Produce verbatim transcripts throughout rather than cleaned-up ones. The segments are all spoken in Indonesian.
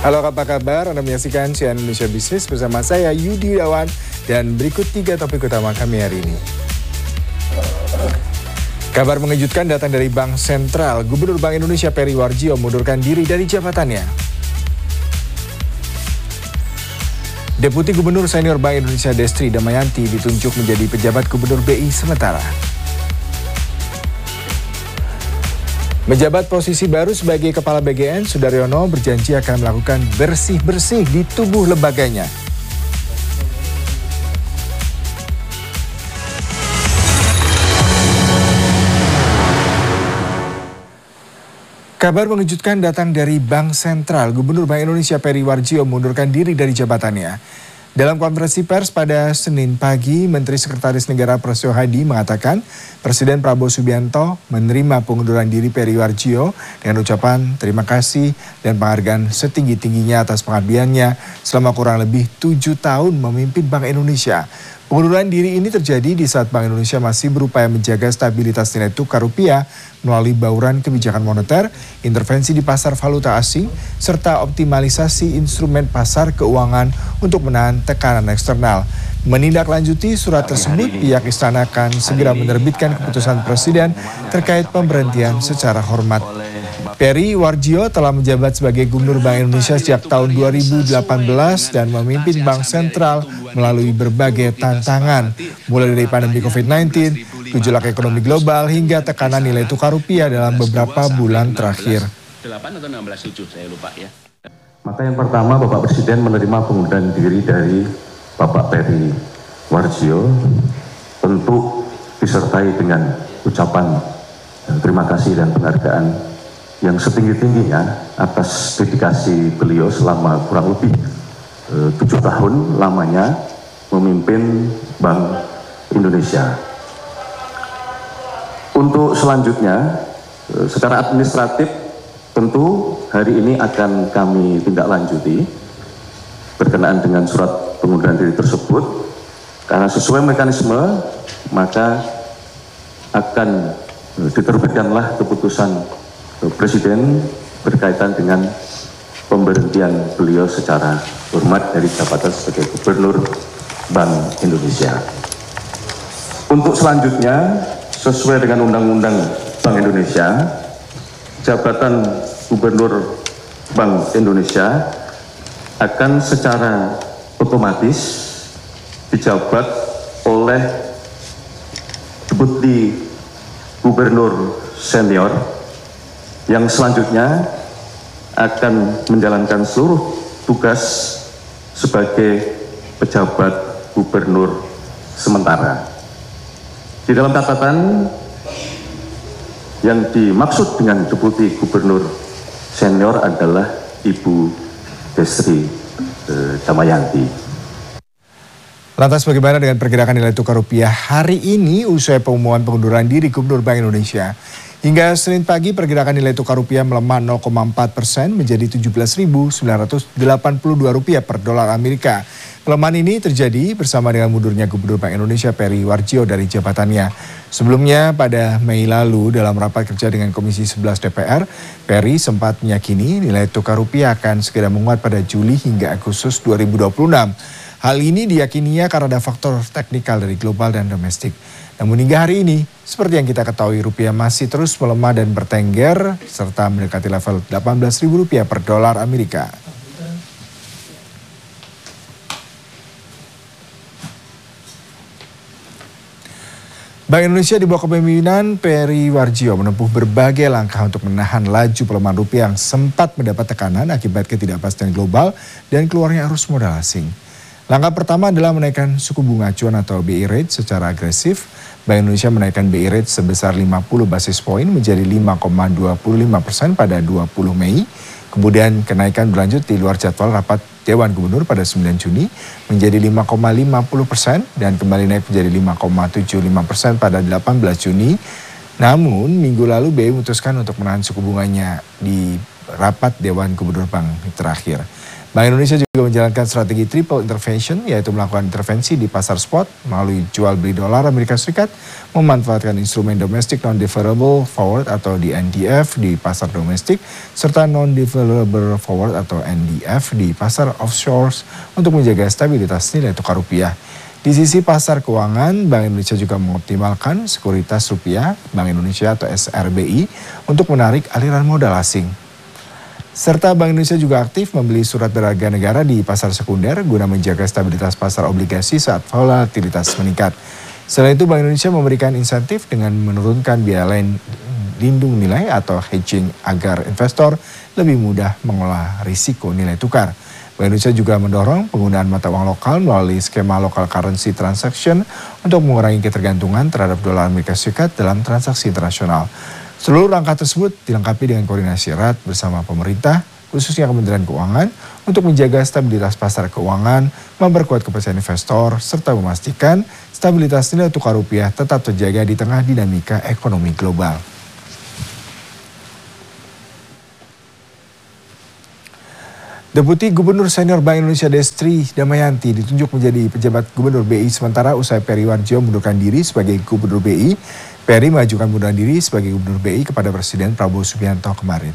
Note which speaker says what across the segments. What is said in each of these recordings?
Speaker 1: Halo, apa kabar? Anda menyaksikan C N N Indonesia Business bersama saya Yudi Yudawan dan berikut tiga topik utama kami hari ini. Kabar mengejutkan datang dari Bank Sentral. Gubernur Bank Indonesia Peri Warjio mengundurkan diri dari jabatannya. Deputi Gubernur Senior Bank Indonesia Destri Damayanti ditunjuk menjadi pejabat Gubernur B I sementara. Menjabat posisi baru sebagai Kepala B G N, Sudaryono berjanji akan melakukan bersih-bersih di tubuh lembaganya. Kabar mengejutkan datang dari Bank Sentral. Gubernur Bank Indonesia Peri Warjio mengundurkan diri dari jabatannya. Dalam konferensi pers pada Senin pagi, Menteri Sekretaris Negara Prasetyo Hadi mengatakan Presiden Prabowo Subianto menerima pengunduran diri Peri Warjio dengan ucapan terima kasih dan penghargaan setinggi-tingginya atas pengabdiannya selama kurang lebih tujuh tahun memimpin Bank Indonesia. Pengunduran diri ini terjadi di saat Bank Indonesia masih berupaya menjaga stabilitas nilai tukar rupiah melalui bauran kebijakan moneter, intervensi di pasar valuta asing, serta optimalisasi instrumen pasar keuangan untuk menahan tekanan eksternal. Menindaklanjuti surat tersebut, pihak istana akan segera menerbitkan keputusan Presiden terkait pemberhentian secara hormat. Peri Warjio telah menjabat sebagai Gubernur Bank Indonesia sejak tahun dua ribu delapan belas dan memimpin Bank Sentral melalui berbagai tantangan, mulai dari pandemi covid sembilan belas, gejolak ekonomi global, hingga tekanan nilai tukar rupiah dalam beberapa bulan terakhir.
Speaker 2: Maka yang pertama, Bapak Presiden menerima pengunduran diri dari Bapak Peri Warjio, tentu disertai dengan ucapan terima kasih dan penghargaan yang setinggi-tingginya atas dedikasi beliau selama kurang lebih e, tujuh tahun lamanya memimpin Bank Indonesia. Untuk selanjutnya, e, secara administratif tentu hari ini akan kami tindak lanjuti berkenaan dengan surat pengunduran diri tersebut, karena sesuai mekanisme maka akan e, diterbitkanlah keputusan Presiden berkaitan dengan pemberhentian beliau secara hormat dari jabatan sebagai Gubernur Bank Indonesia. Untuk selanjutnya, sesuai dengan Undang-Undang Bank Indonesia, jabatan Gubernur Bank Indonesia akan secara otomatis dijabat oleh Deputi Gubernur Senior yang selanjutnya akan menjalankan seluruh tugas sebagai pejabat gubernur sementara. Di dalam catatan yang dimaksud dengan deputi gubernur senior adalah Ibu Destri eh, Damayanti.
Speaker 1: Lantas bagaimana dengan pergerakan nilai tukar rupiah hari ini usai pengumuman pengunduran diri Gubernur Bank Indonesia? Hingga Senin pagi pergerakan nilai tukar rupiah melemah nol koma empat persen menjadi tujuh belas ribu sembilan ratus delapan puluh dua rupiah per dolar Amerika. Pelemahan ini terjadi bersama dengan mundurnya Gubernur Bank Indonesia Peri Warjio dari jabatannya. Sebelumnya pada Mei lalu dalam rapat kerja dengan Komisi sebelas D P R, Peri sempat meyakini nilai tukar rupiah akan segera menguat pada Juli hingga Agustus dua ribu dua puluh enam. Hal ini diyakininya karena ada faktor teknikal dari global dan domestik. Namun hingga hari ini, seperti yang kita ketahui, rupiah masih terus melemah dan bertengger serta mendekati level delapan belas ribu rupiah per dolar Amerika. Bank Indonesia di bawah kepemimpinan Peri Warjio menempuh berbagai langkah untuk menahan laju pelemahan rupiah yang sempat mendapat tekanan akibat ketidakpastian global dan keluarnya arus modal asing. Langkah pertama adalah menaikkan suku bunga acuan atau B I rate secara agresif. Bank Indonesia menaikkan B I rate sebesar lima puluh basis poin menjadi lima koma dua lima persen pada dua puluh Mei. Kemudian kenaikan berlanjut di luar jadwal rapat Dewan Gubernur pada sembilan Juni menjadi lima koma lima puluh persen dan kembali naik menjadi lima koma tujuh lima persen pada delapan belas Juni. Namun minggu lalu B I memutuskan untuk menahan suku bunganya di rapat Dewan Gubernur Bank terakhir. Bank Indonesia juga menjalankan strategi triple intervention, yaitu melakukan intervensi di pasar spot melalui jual beli dolar Amerika Serikat, memanfaatkan instrumen domestic non-deliverable forward atau D N D F di pasar domestik, serta non-deliverable forward atau N D F di pasar offshore untuk menjaga stabilitas nilai tukar rupiah. Di sisi pasar keuangan, Bank Indonesia juga mengoptimalkan sekuritas rupiah Bank Indonesia atau S R B I untuk menarik aliran modal asing. Serta Bank Indonesia juga aktif membeli surat berharga negara di pasar sekunder guna menjaga stabilitas pasar obligasi saat volatilitas meningkat. Selain itu, Bank Indonesia memberikan insentif dengan menurunkan biaya lain lindung nilai atau hedging agar investor lebih mudah mengolah risiko nilai tukar. Bank Indonesia juga mendorong penggunaan mata uang lokal melalui skema local currency transaction untuk mengurangi ketergantungan terhadap dolar Amerika Serikat dalam transaksi internasional. Seluruh langkah tersebut dilengkapi dengan koordinasi erat bersama pemerintah, khususnya Kementerian Keuangan, untuk menjaga stabilitas pasar keuangan, memperkuat kepercayaan investor, serta memastikan stabilitas nilai tukar rupiah tetap terjaga di tengah dinamika ekonomi global. Deputi Gubernur Senior Bank Indonesia Destri Damayanti ditunjuk menjadi pejabat Gubernur B I sementara usai Peri Warjio mengundurkan diri sebagai Gubernur B I. Peri mengajukan pengunduran diri sebagai Gubernur B I kepada Presiden Prabowo Subianto kemarin.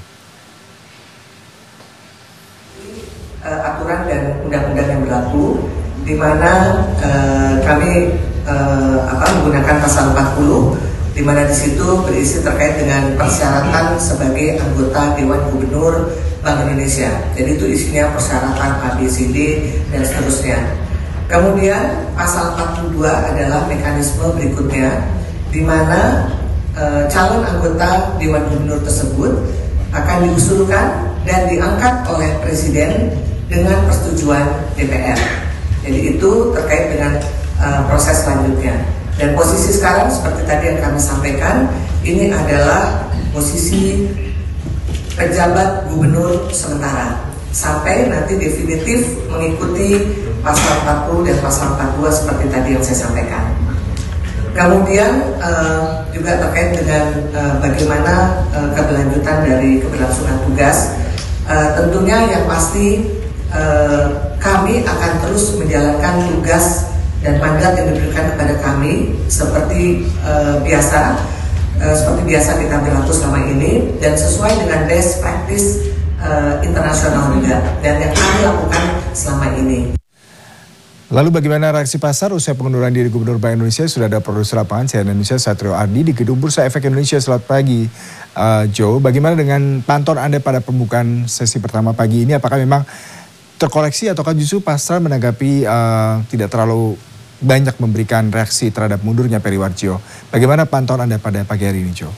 Speaker 3: Uh, aturan dan undang-undang yang berlaku, di mana uh, kami uh, apa, menggunakan pasal empat puluh, di mana di situ berisi terkait dengan persyaratan sebagai anggota Dewan Gubernur Bank Indonesia. Jadi itu isinya persyaratan A, B, C, D dan seterusnya. Kemudian pasal empat puluh dua adalah mekanisme berikutnya, di mana e, calon anggota Dewan Gubernur tersebut akan diusulkan dan diangkat oleh Presiden dengan persetujuan D P R. Jadi itu terkait dengan e, proses selanjutnya. Dan posisi sekarang seperti tadi yang kami sampaikan, ini adalah posisi pejabat gubernur sementara sampai nanti definitif mengikuti pasal empat puluh dan pasal empat puluh dua seperti tadi yang saya sampaikan. Kemudian uh, juga terkait dengan uh, bagaimana uh, keberlanjutan dari keberlangsungan tugas, uh, tentunya yang pasti uh, kami akan terus menjalankan tugas dan mandat yang diberikan kepada kami seperti uh, biasa, uh, seperti biasa kita berlaku selama ini dan sesuai dengan best practice uh, internasional juga dan yang kami lakukan selama ini.
Speaker 1: Lalu bagaimana reaksi pasar usai pengunduran diri Gubernur Bank Indonesia? Sudah ada produser lapangan C N N Indonesia Satrio Ardi di Gedung Bursa Efek Indonesia. Selamat pagi, uh, Joe. Bagaimana dengan pantauan Anda pada pembukaan sesi pertama pagi ini? Apakah memang terkoreksi ataukah justru pasar menanggapi uh, tidak terlalu banyak memberikan reaksi terhadap mundurnya Peri Warjio? Bagaimana pantauan Anda pada pagi hari ini, Joe?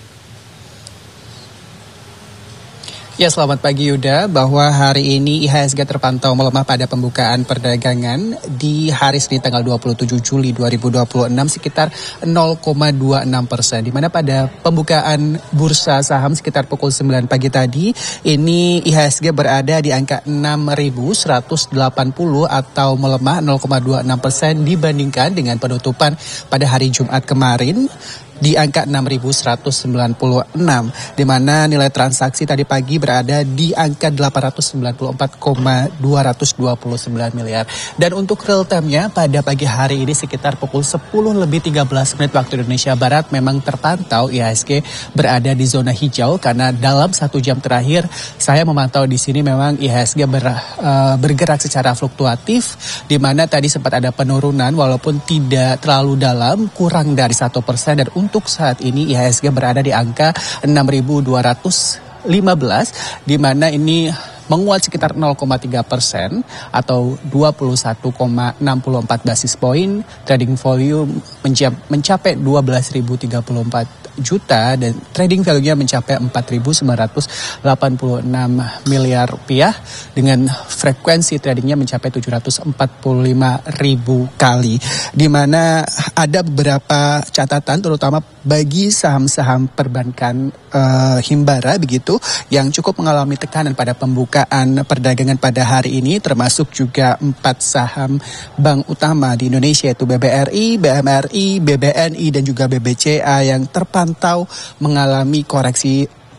Speaker 4: Ya, selamat pagi Yuda, bahwa hari ini I H S G terpantau melemah pada pembukaan perdagangan di hari Senin tanggal dua puluh tujuh Juli dua ribu dua puluh enam sekitar nol koma dua enam persen. Di mana pada pembukaan bursa saham sekitar pukul sembilan pagi tadi, ini I H S G berada di angka enam ribu seratus delapan puluh atau melemah nol koma dua enam persen dibandingkan dengan penutupan pada hari Jumat kemarin di angka enam ribu seratus sembilan puluh enam, di mana nilai transaksi tadi pagi berada di angka delapan ratus sembilan puluh empat koma dua dua sembilan miliar. Dan untuk real time-nya pada pagi hari ini sekitar pukul sepuluh lebih tiga belas menit waktu Indonesia Barat memang terpantau I H S G berada di zona hijau karena dalam satu jam terakhir saya memantau di sini memang I H S G ber, uh, bergerak secara fluktuatif, di mana tadi sempat ada penurunan walaupun tidak terlalu dalam, kurang dari satu persen, dan untuk Untuk saat ini I H S G berada di angka enam ribu dua ratus lima belas, di mana ini menguat sekitar nol koma tiga persen atau dua puluh satu koma enam empat basis point. Trading volume mencapai dua belas ribu tiga puluh empat juta dan trading value-nya mencapai empat ribu sembilan ratus delapan puluh enam miliar rupiah dengan frekuensi tradingnya mencapai tujuh ratus empat puluh lima ribu kali, di mana ada beberapa catatan terutama bagi saham-saham perbankan uh, Himbara begitu yang cukup mengalami tekanan pada pembukaan perdagangan pada hari ini, termasuk juga empat saham bank utama di Indonesia yaitu B B R I, B M R I, B B N I dan juga B B C A yang terpantau mengalami koreksi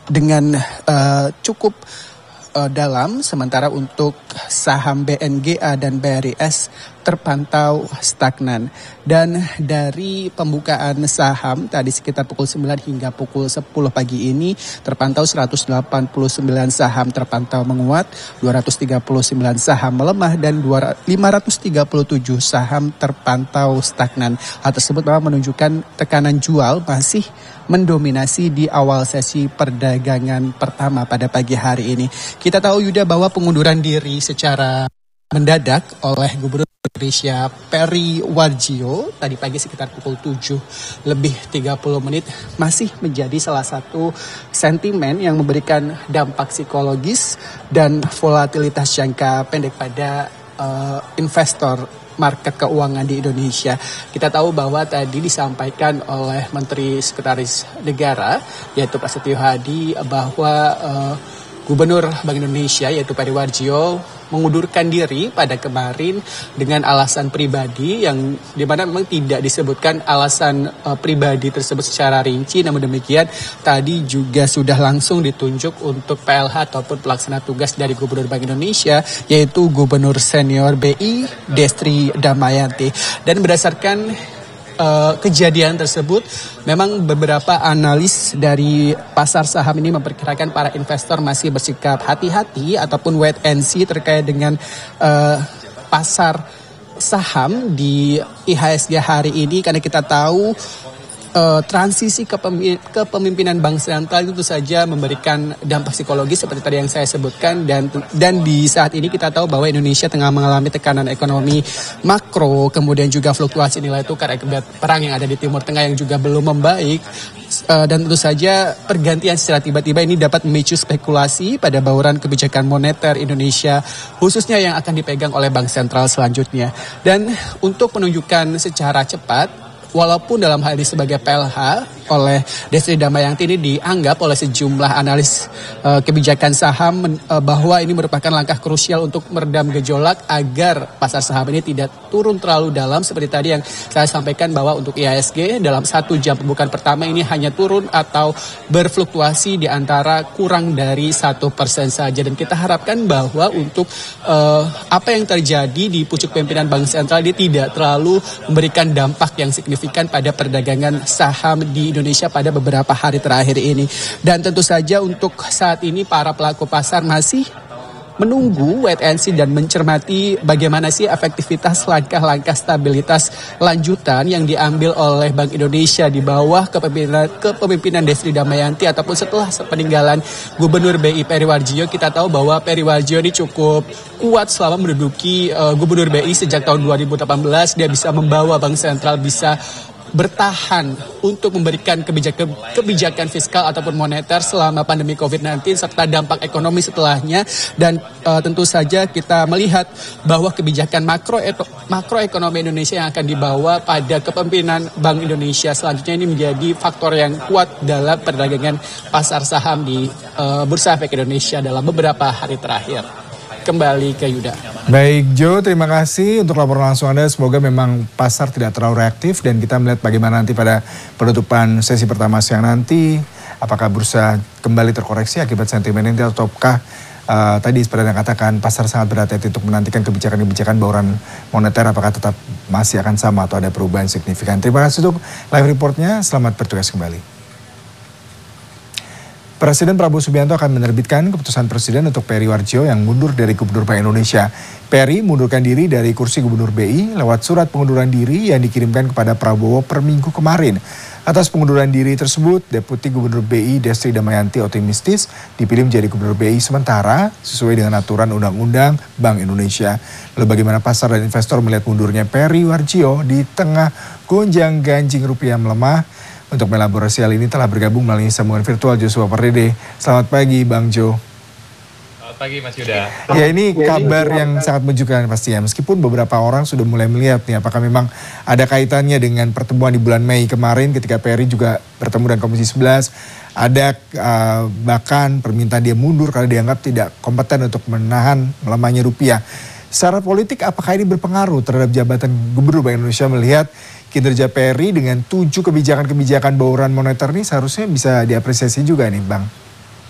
Speaker 4: dengan uh, cukup uh, dalam, sementara untuk saham B N G A dan B R I S terpantau stagnan. Dan dari pembukaan saham tadi sekitar pukul sembilan hingga pukul sepuluh pagi ini terpantau seratus delapan puluh sembilan saham terpantau menguat, dua ratus tiga puluh sembilan saham melemah, dan lima ratus tiga puluh tujuh saham terpantau stagnan. Hal tersebut memang menunjukkan tekanan jual masih mendominasi di awal sesi perdagangan pertama pada pagi hari ini. Kita tahu Yuda bahwa pengunduran diri secara mendadak oleh Gubernur Indonesia Peri Warjio tadi pagi sekitar pukul tujuh lebih tiga puluh menit masih menjadi salah satu sentimen yang memberikan dampak psikologis dan volatilitas jangka pendek pada uh, investor market keuangan di Indonesia. Kita tahu bahwa tadi disampaikan oleh Menteri Sekretaris Negara yaitu Prasetyo Hadi bahwa uh, Gubernur Bank Indonesia yaitu Peri Warjio mengundurkan diri pada kemarin dengan alasan pribadi yang dimana memang tidak disebutkan alasan uh, pribadi tersebut secara rinci. Namun demikian tadi juga sudah langsung ditunjuk untuk P L H ataupun pelaksana tugas dari Gubernur Bank Indonesia yaitu Gubernur Senior B I Destri Damayanti. Dan berdasarkan Uh, kejadian tersebut, memang beberapa analis dari pasar saham ini memperkirakan para investor masih bersikap hati-hati ataupun wait and see terkait dengan uh, pasar saham di I H S G hari ini, karena kita tahu Uh, transisi kepemimpinan Bank Sentral itu tentu saja memberikan dampak psikologis seperti tadi yang saya sebutkan, dan dan di saat ini kita tahu bahwa Indonesia tengah mengalami tekanan ekonomi makro, kemudian juga fluktuasi nilai tukar akibat perang yang ada di Timur Tengah yang juga belum membaik, uh, dan tentu saja pergantian secara tiba-tiba ini dapat memicu spekulasi pada bauran kebijakan moneter Indonesia khususnya yang akan dipegang oleh Bank Sentral selanjutnya. Dan untuk menunjukkan secara cepat, walaupun dalam hal ini sebagai P L H oleh Destri Damayanti ini dianggap oleh sejumlah analis uh, kebijakan saham men, uh, bahwa ini merupakan langkah krusial untuk meredam gejolak agar pasar saham ini tidak turun terlalu dalam seperti tadi yang saya sampaikan bahwa untuk I H S G dalam satu jam pembukaan pertama ini hanya turun atau berfluktuasi di antara kurang dari satu persen saja. Dan kita harapkan bahwa untuk uh, apa yang terjadi di pucuk pimpinan Bank Sentral ini tidak terlalu memberikan dampak yang signifikan pada perdagangan saham di Indonesia pada beberapa hari terakhir ini. Dan tentu saja untuk saat ini para pelaku pasar masih menunggu wait and see dan mencermati bagaimana sih efektivitas langkah-langkah stabilitas lanjutan yang diambil oleh Bank Indonesia di bawah kepemimpinan, kepemimpinan Destri Damayanti ataupun setelah peninggalan Gubernur B I Peri Warjio. Kita tahu bahwa Peri Warjio ini cukup kuat selama menduduki uh, Gubernur B I sejak tahun dua ribu delapan belas. Dia bisa membawa Bank Sentral bisa bertahan untuk memberikan kebijakan kebijakan fiskal ataupun moneter selama pandemi covid sembilan belas serta dampak ekonomi setelahnya. Dan uh, tentu saja kita melihat bahwa kebijakan makro makroekonomi Indonesia yang akan dibawa pada kepemimpinan Bank Indonesia selanjutnya ini menjadi faktor yang kuat dalam perdagangan pasar saham di uh, Bursa Efek Indonesia dalam beberapa hari terakhir. Kembali ke Yuda.
Speaker 1: Baik Jo, terima kasih untuk laporan langsung Anda. Semoga memang pasar tidak terlalu reaktif dan kita melihat bagaimana nanti pada penutupan sesi pertama siang nanti. Apakah bursa kembali terkoreksi akibat sentimen ini ataukah uh, tadi seperti yang katakan pasar sangat berhati-hati untuk menantikan kebijakan-kebijakan bauran moneter apakah tetap masih akan sama atau ada perubahan signifikan. Terima kasih untuk live reportnya. Selamat bertugas kembali. Presiden Prabowo Subianto akan menerbitkan keputusan Presiden untuk Peri Warjio yang mundur dari Gubernur Bank Indonesia. Peri mundurkan diri dari kursi Gubernur B I lewat surat pengunduran diri yang dikirimkan kepada Prabowo per minggu kemarin. Atas pengunduran diri tersebut, Deputi Gubernur B I Destri Damayanti optimistis dipilih menjadi Gubernur B I sementara sesuai dengan aturan Undang-Undang Bank Indonesia. Lalu bagaimana pasar dan investor melihat mundurnya Peri Warjio di tengah gonjang ganjing rupiah melemah? Untuk melaborasi hal ini telah bergabung melalui sambungan virtual Joshua Pardede. Selamat pagi Bang Jo.
Speaker 5: Selamat pagi Mas Yuda.
Speaker 1: Ya ini kabar yang sangat menunjukkan pastinya. Meskipun beberapa orang sudah mulai melihat nih apakah memang ada kaitannya dengan pertemuan di bulan Mei kemarin ketika Peri juga bertemu dengan Komisi sebelas. Ada uh, bahkan permintaan dia mundur karena dianggap tidak kompeten untuk menahan melemahnya rupiah. Secara politik apakah ini berpengaruh terhadap jabatan Gubernur Bank Indonesia melihat kinerja Peri dengan tujuh kebijakan-kebijakan bauran moneter ini seharusnya bisa diapresiasi juga nih Bang?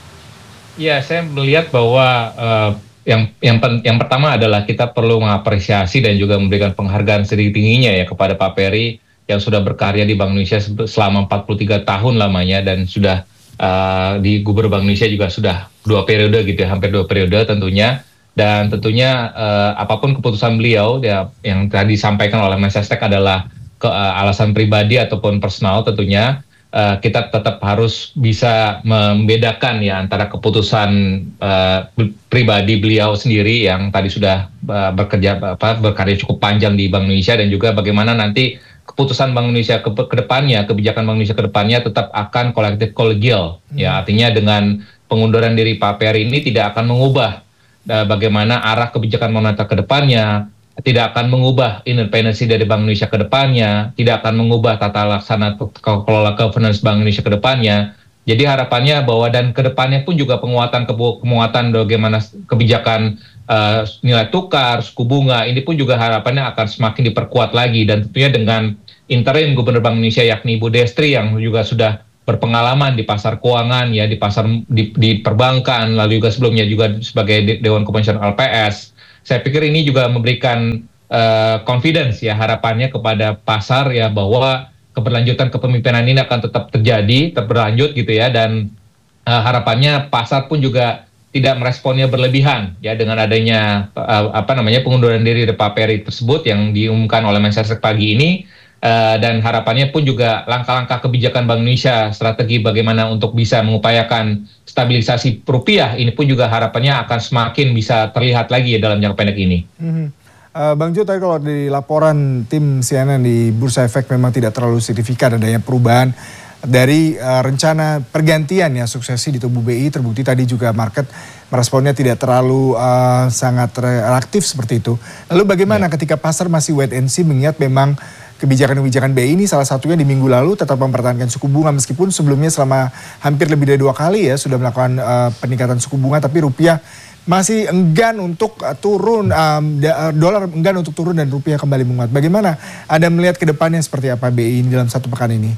Speaker 5: Ya, saya melihat bahwa uh, yang yang pen, yang pertama adalah kita perlu mengapresiasi dan juga memberikan penghargaan setinggi-tingginya ya kepada Pak Peri yang sudah berkarya di Bank Indonesia selama empat puluh tiga tahun lamanya dan sudah uh, di Gubernur Bank Indonesia juga sudah dua periode gitu ya, hampir dua periode tentunya. Dan tentunya uh, apapun keputusan beliau ya, yang tadi disampaikan oleh Mensesnek adalah ke, uh, alasan pribadi ataupun personal tentunya. Uh, kita tetap harus bisa membedakan ya antara keputusan uh, pribadi beliau sendiri yang tadi sudah uh, bekerja apa berkarya cukup panjang di Bank Indonesia dan juga bagaimana nanti keputusan Bank Indonesia ke, ke depannya, kebijakan Bank Indonesia ke depannya tetap akan kolektif kolegial. Hmm. Ya, artinya dengan pengunduran diri Pak Peri ini tidak akan mengubah uh, bagaimana arah kebijakan moneter ke depannya, tidak akan mengubah independensi dari Bank Indonesia ke depannya, tidak akan mengubah tata laksana kelola governance Bank Indonesia ke depannya. Jadi harapannya bahwa dan ke depannya pun juga penguatan penguatan bagaimana kebijakan uh, nilai tukar, suku bunga, ini pun juga harapannya akan semakin diperkuat lagi. Dan tentunya dengan interim Gubernur Bank Indonesia yakni Ibu Destri yang juga sudah berpengalaman di pasar keuangan, ya di pasar di, di perbankan, lalu juga sebelumnya juga sebagai Dewan Komisioner L P S. Saya pikir ini juga memberikan uh, confidence ya harapannya kepada pasar ya bahwa keberlanjutan kepemimpinan ini akan tetap terjadi, tetap berlanjut gitu ya, dan uh, harapannya pasar pun juga tidak meresponnya berlebihan ya dengan adanya uh, apa namanya pengunduran diri dari Pak Peri tersebut yang diumumkan oleh Mensesnek pagi ini. Uh, dan harapannya pun juga langkah-langkah kebijakan Bank Indonesia, strategi bagaimana untuk bisa mengupayakan stabilisasi rupiah, ini pun juga harapannya akan semakin bisa terlihat lagi ya dalam jangka pendek ini.
Speaker 1: Mm-hmm. uh, Bang Jo, tadi kalau di laporan tim C N N di Bursa Efek memang tidak terlalu signifikan adanya perubahan dari uh, rencana pergantian ya suksesi di tubuh B I. Terbukti tadi juga market meresponnya tidak terlalu uh, sangat reaktif seperti itu. Lalu bagaimana ya ketika pasar masih wait and see mengingat memang kebijakan-kebijakan B I ini salah satunya di minggu lalu tetap mempertahankan suku bunga meskipun sebelumnya selama hampir lebih dari dua kali ya sudah melakukan uh, peningkatan suku bunga, tapi rupiah masih enggan untuk uh, turun, um, dolar enggan untuk turun dan rupiah kembali menguat. Bagaimana Anda melihat ke depannya seperti apa B I ini dalam satu pekan ini?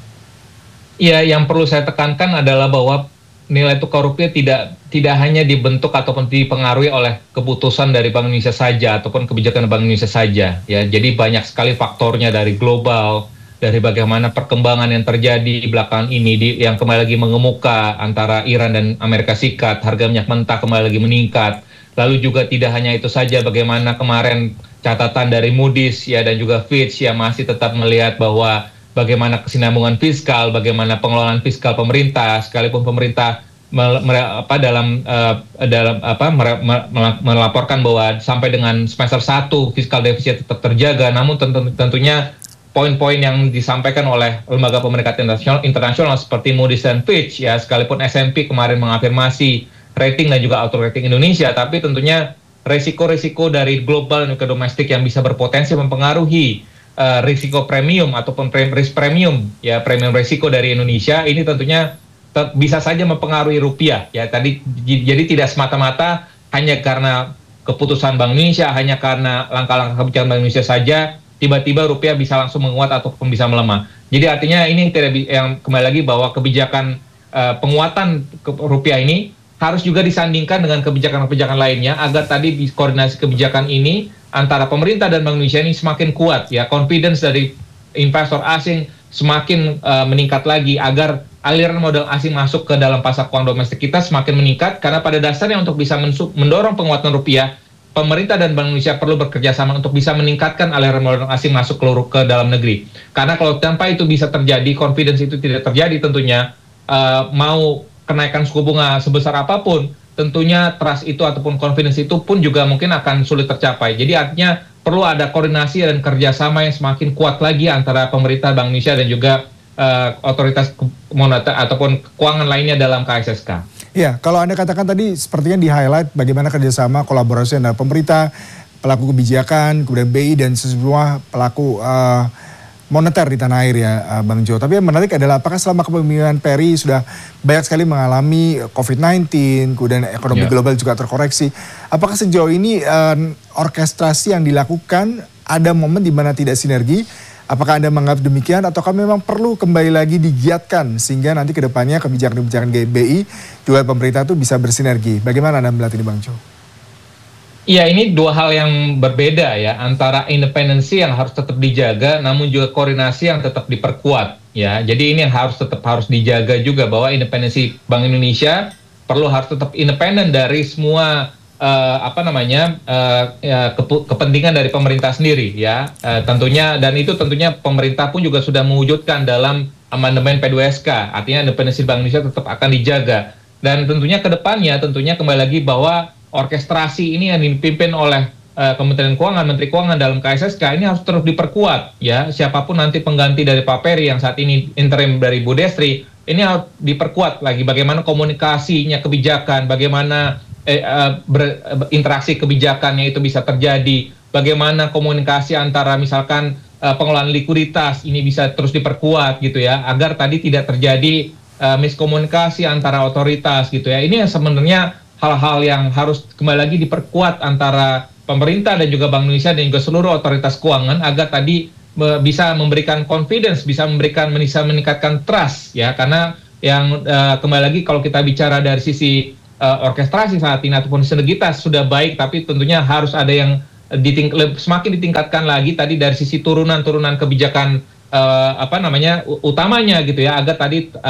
Speaker 5: Ya, yang perlu saya tekankan adalah bahwa nilai tukar rupiah tidak tidak hanya dibentuk ataupun dipengaruhi oleh keputusan dari Bank Indonesia saja ataupun kebijakan Bank Indonesia saja ya. Jadi banyak sekali faktornya dari global, dari bagaimana perkembangan yang terjadi belakangan ini di, yang kembali lagi mengemuka antara Iran dan Amerika Serikat, harga minyak mentah kembali lagi meningkat. Lalu juga tidak hanya itu saja, bagaimana kemarin catatan dari Moody's ya dan juga Fitch yang masih tetap melihat bahwa bagaimana kesinambungan fiskal, bagaimana pengelolaan fiskal pemerintah, sekalipun pemerintah mel, mel, apa, dalam uh, dalam apa mel, mel, melaporkan bahwa sampai dengan semester satu fiskal defisit tetap terjaga, namun tentu, tentunya poin-poin yang disampaikan oleh lembaga pemerikatan internasional, internasional seperti Moody's dan Fitch ya, sekalipun S and P kemarin mengafirmasi rating dan juga auto rating Indonesia, tapi tentunya resiko-resiko dari global dan ke domestik yang bisa berpotensi mempengaruhi Uh, risiko premium ataupun pre risk premium ya, premium risiko dari Indonesia ini tentunya te bisa saja mempengaruhi rupiah ya. Tadi jadi tidak semata-mata hanya karena keputusan Bank Indonesia, hanya karena langkah-langkah kebijakan Bank Indonesia saja tiba-tiba rupiah bisa langsung menguat ataupun bisa melemah. Jadi artinya ini tidak yang kembali lagi bahwa kebijakan uh, penguatan ke rupiah ini harus juga disandingkan dengan kebijakan-kebijakan lainnya agar tadi koordinasi kebijakan ini antara pemerintah dan Bank Indonesia ini semakin kuat ya, confidence dari investor asing semakin uh, meningkat lagi agar aliran modal asing masuk ke dalam pasar keuangan domestik kita semakin meningkat, karena pada dasarnya untuk bisa mendorong penguatan rupiah, pemerintah dan Bank Indonesia perlu bekerja sama untuk bisa meningkatkan aliran modal asing masuk ke, ke dalam negeri. Karena kalau tanpa itu bisa terjadi, confidence itu tidak terjadi tentunya, uh, mau kenaikan suku bunga sebesar apapun, tentunya trust itu ataupun confidence itu pun juga mungkin akan sulit tercapai. Jadi artinya perlu ada koordinasi dan kerjasama yang semakin kuat lagi antara pemerintah Bank Indonesia dan juga uh, otoritas moneter ataupun keuangan lainnya dalam K S S K.
Speaker 1: Ya, kalau Anda katakan tadi sepertinya di highlight bagaimana kerjasama kolaborasi antara pemerintah, pelaku kebijakan, kemudian B I dan semua pelaku uh, moneter di tanah air ya Bang Jo. Tapi yang menarik adalah apakah selama kepemimpinan Peri sudah banyak sekali mengalami covid sembilan belas, kemudian ekonomi yeah. global juga terkoreksi. Apakah sejauh ini uh, orkestrasi yang dilakukan ada momen di mana tidak sinergi Apakah Anda menganggap demikian ataukah memang perlu kembali lagi digiatkan sehingga nanti ke depannya kebijakan-kebijakan B I juga pemerintah itu bisa bersinergi? Bagaimana Anda melihat ini Bang Jo?
Speaker 5: Iya, ini dua hal yang berbeda ya, antara independensi yang harus tetap dijaga, namun juga koordinasi yang tetap diperkuat ya. Jadi ini yang harus tetap harus dijaga juga, bahwa independensi Bank Indonesia perlu harus tetap independen dari semua uh, apa namanya uh, ya, kepu- kepentingan dari pemerintah sendiri ya. Uh, tentunya, dan itu tentunya pemerintah pun juga sudah mewujudkan dalam amandemen P dua S K. Artinya independensi Bank Indonesia tetap akan dijaga. Dan tentunya ke depannya, tentunya kembali lagi bahwa orkestrasi ini yang dipimpin oleh uh, Kementerian Keuangan, Menteri Keuangan dalam K S S K ini harus terus diperkuat ya. Siapapun nanti pengganti dari Pak Peri yang saat ini interim dari Bu Destri, ini harus diperkuat lagi bagaimana komunikasinya kebijakan, bagaimana eh, uh, berinteraksi kebijakannya itu bisa terjadi, bagaimana komunikasi antara misalkan uh, pengelolaan likuiditas ini bisa terus diperkuat gitu ya, agar tadi tidak terjadi uh, miskomunikasi antara otoritas gitu ya. Ini yang sebenarnya hal-hal yang harus kembali lagi diperkuat antara pemerintah dan juga Bank Indonesia dan juga seluruh otoritas keuangan agar tadi be, bisa memberikan confidence, bisa memberikan bisa meningkatkan trust ya. Karena yang uh, kembali lagi kalau kita bicara dari sisi uh, orkestrasi saat ini ataupun sinergitas sudah baik, tapi tentunya harus ada yang diting- semakin ditingkatkan lagi tadi dari sisi turunan-turunan kebijakan uh, apa namanya utamanya gitu ya, agar tadi uh,